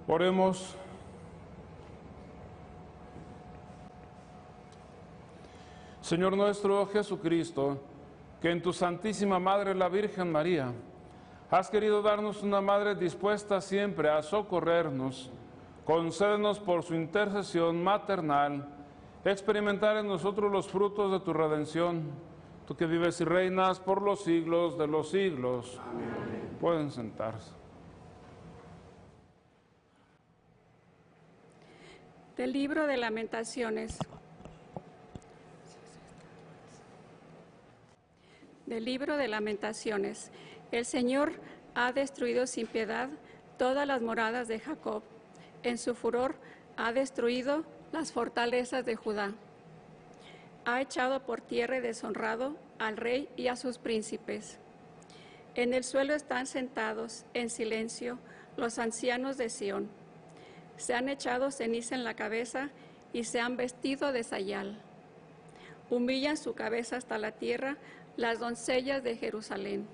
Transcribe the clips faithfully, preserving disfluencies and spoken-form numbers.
Oremos. Señor nuestro Jesucristo, que en tu Santísima Madre, la Virgen María, has querido darnos una Madre dispuesta siempre a socorrernos, concédenos por su intercesión maternal experimentar en nosotros los frutos de tu redención, tú que vives y reinas por los siglos de los siglos. Amén. Pueden sentarse. Del libro de Lamentaciones. Del libro de Lamentaciones. El Señor ha destruido sin piedad todas las moradas de Jacob. En su furor ha destruido las fortalezas de Judá. Ha echado por tierra y deshonrado al rey y a sus príncipes. En el suelo están sentados en silencio los ancianos de Sión. Se han echado ceniza en la cabeza y se han vestido de sayal. Humillan su cabeza hasta la tierra las doncellas de Jerusalén.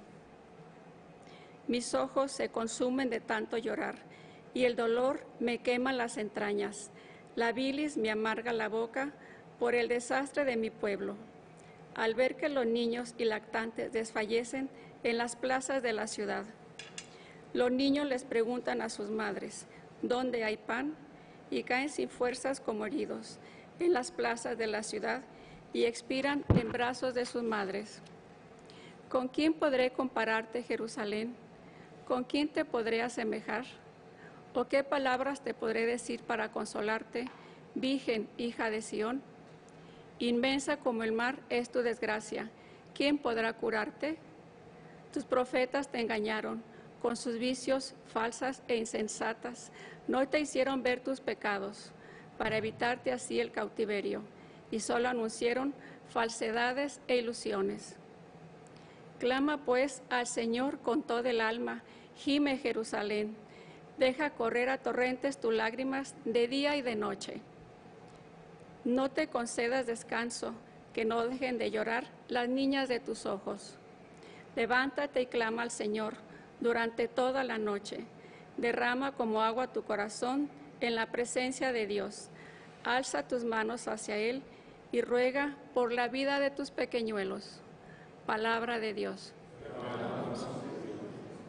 Mis ojos se consumen de tanto llorar, y el dolor me quema las entrañas. La bilis me amarga la boca por el desastre de mi pueblo. Al ver que los niños y lactantes desfallecen en las plazas de la ciudad. Los niños les preguntan a sus madres, ¿dónde hay pan? Y caen sin fuerzas como heridos en las plazas de la ciudad y expiran en brazos de sus madres. ¿Con quién podré compararte, Jerusalén? ¿Con quién te podré asemejar? ¿O qué palabras te podré decir para consolarte, Virgen, hija de Sión? Inmensa como el mar es tu desgracia. ¿Quién podrá curarte? Tus profetas te engañaron con sus vicios falsas e insensatas. No te hicieron ver tus pecados para evitarte así el cautiverio, y solo anunciaron falsedades e ilusiones. Clama pues al Señor con todo el alma, gime Jerusalén. Deja correr a torrentes tus lágrimas de día y de noche. No te concedas descanso, que no dejen de llorar las niñas de tus ojos. Levántate y clama al Señor durante toda la noche. Derrama como agua tu corazón en la presencia de Dios. Alza tus manos hacia Él y ruega por la vida de tus pequeñuelos. Palabra de Dios.